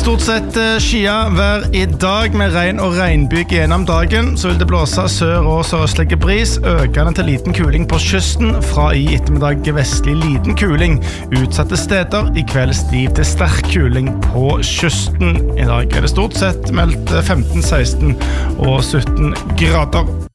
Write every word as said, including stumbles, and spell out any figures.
Stort sett skia vær I dag med regn og regnbyg gjennom dagen. Så vil det blåse sør- og sørøstlige bris, økende til liten kuling på kysten. Fra I ettermiddag vestlig liten kuling. Utsatte steder I kveld stiv til sterk kuling på kysten. I dag er det stort sett meldt femten, seksten og sytten grader.